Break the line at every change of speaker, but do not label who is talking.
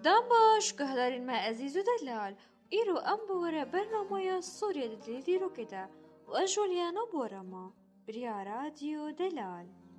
دام باش كهدارين ما أزيز دلال إيرو أم بورا برنامج سوريا دليل ديرو كده وأجوليانو بورما بريا راديو دلال.